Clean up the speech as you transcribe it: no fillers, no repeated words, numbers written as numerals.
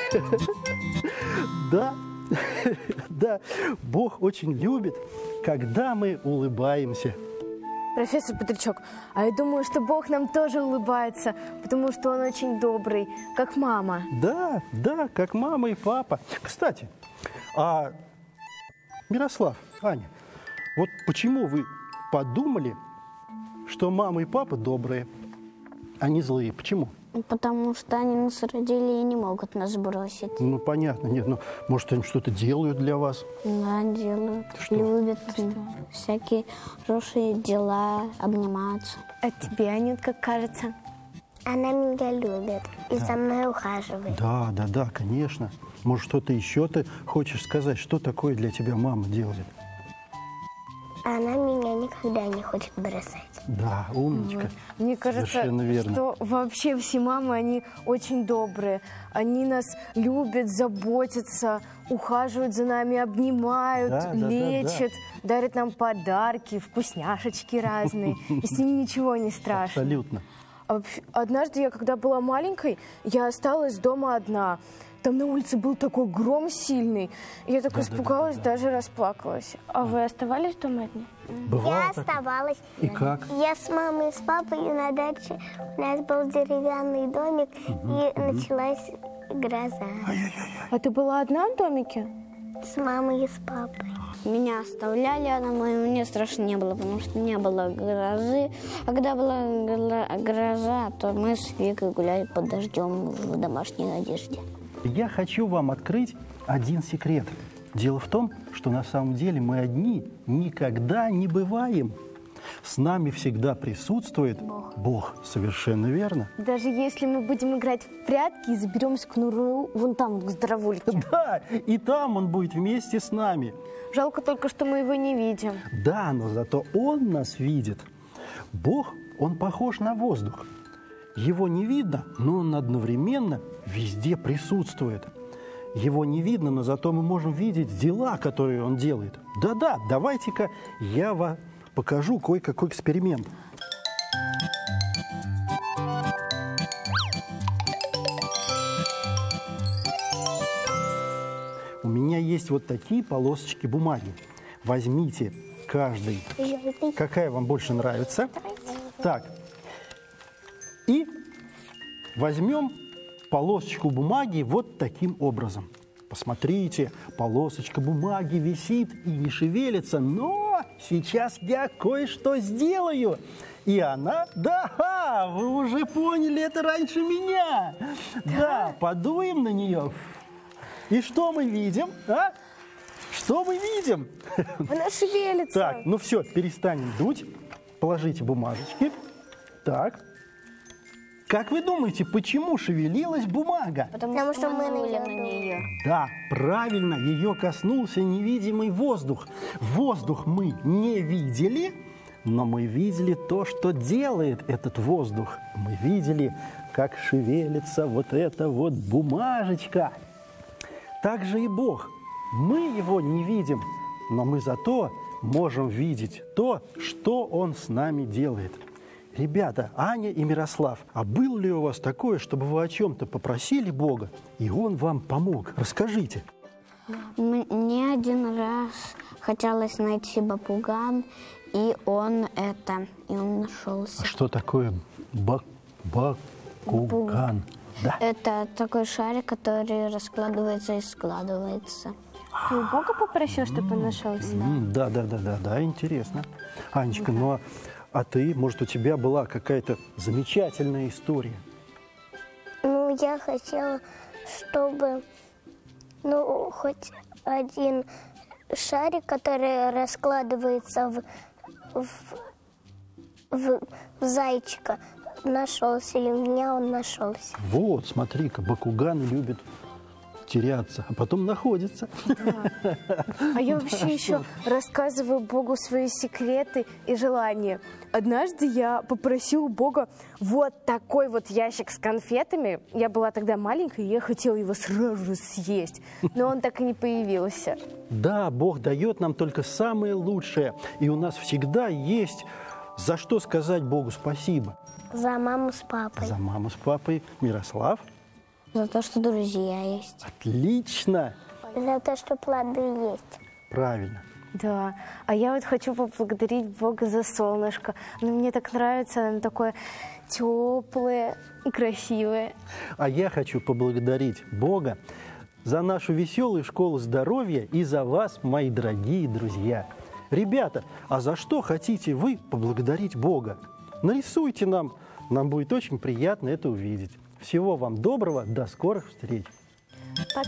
Да, да, Бог очень любит, когда мы улыбаемся. Профессор Петричок, а я думаю, что Бог нам тоже улыбается, потому что Он очень добрый, как мама. Да, да, как мама и папа. Кстати, а Мирослав, Аня, вот почему вы подумали, что мама и папа добрые, а не злые? Почему? Потому что они нас родили и не могут нас бросить. Ну, понятно, нет, ну, может, они что-то делают для вас? Да, делают. Что? Любят всякие хорошие дела, обниматься. А тебе, Анютка, кажется? Она меня любит и за мной ухаживает. Да, да, да, конечно. Может, что-то еще ты хочешь сказать? Что такое для тебя мама делает? Она меня никогда не хочет бросать. Да, умничка. Мне кажется, Совершенно верно. что вообще все мамы, они очень добрые. Они нас любят, заботятся, ухаживают за нами, обнимают, Да, да, да, лечат, дарят нам подарки, вкусняшечки разные. И с ними ничего не страшно. Абсолютно. Однажды я, когда была маленькой, я осталась дома одна. Там на улице был такой гром сильный. И я так испугалась, даже расплакалась. А вы оставались дома одни? Бывало Я такое? оставалась. И как? Я с мамой и с папой на даче. У нас был деревянный домик, и началась гроза. А ты была одна в домике? С мамой и с папой. Меня оставляли, а мне страшно не было, потому что не было грозы. А когда была гроза, то мы с Викой гуляли под дождем в домашней одежде. Я хочу вам открыть один секрет. Дело в том, что на самом деле мы одни никогда не бываем. С нами всегда присутствует Бог. Совершенно верно. Даже если мы будем играть в прятки и заберемся к Нуру, вон там, вот к здоровульке. Да, и там Он будет вместе с нами. Жалко только, что мы его не видим. Да, но зато Он нас видит. Бог, Он похож на воздух. Его не видно, но Он одновременно везде присутствует. Его не видно, но зато мы можем видеть дела, которые Он делает. Да-да, давайте-ка я вам покажу кое-какой эксперимент. У меня есть вот такие полосочки бумаги. Возьмите каждый. Какая вам больше нравится? Так. И возьмем полосочку бумаги вот таким образом. Посмотрите, полосочка бумаги висит и не шевелится, но сейчас я кое-что сделаю. И она, да, вы уже поняли это раньше меня. Да, подуем на нее. И что мы видим, а? Что мы видим? Она шевелится. Так, ну все, перестанем дуть. Положите бумажечки. Так. Как вы думаете, почему шевелилась бумага? Потому что мы дули на нее. Да, правильно, ее коснулся невидимый воздух. Воздух мы не видели, но мы видели то, что делает этот воздух. Мы видели, как шевелится вот эта вот бумажечка. Так же и Бог. Мы его не видим, но мы зато можем видеть то, что Он с нами делает. Ребята, Аня и Мирослав, а было ли у вас такое, чтобы вы о чем-то попросили Бога, и Он вам помог? Расскажите. Мне один раз хотелось найти бапуган, и он нашелся. А что такое бакуган? Да. Это такой шарик, который раскладывается и складывается. Ты у Бога попросил, чтобы он нашелся? Да, интересно. Анечка, ну а ты, может, у тебя была какая-то замечательная история? Ну, я хотела, чтобы, хоть один шарик, который раскладывается в зайчика, нашелся, и у меня он нашелся. Вот, смотри-ка, бакуганы любят теряться, а потом находятся. А я вообще еще рассказываю Богу свои секреты и желания. Однажды я попросила у Бога вот такой вот ящик с конфетами. Я была тогда маленькая, и я хотела его сразу же съесть. Но он так и не появился. Да, Бог дает нам только самое лучшее. И у нас всегда есть за что сказать Богу спасибо. За маму с папой. За маму с папой. Мирослав? За то, что друзья есть. Отлично! За то, что плоды есть. Правильно. Да, а я вот хочу поблагодарить Бога за солнышко. Оно мне так нравится, оно такое теплое и красивое. А я хочу поблагодарить Бога за нашу веселую школу здоровья и за вас, мои дорогие друзья. Ребята, а за что хотите вы поблагодарить Бога? Нарисуйте нам будет очень приятно это увидеть. Всего вам доброго, до скорых встреч. Пока!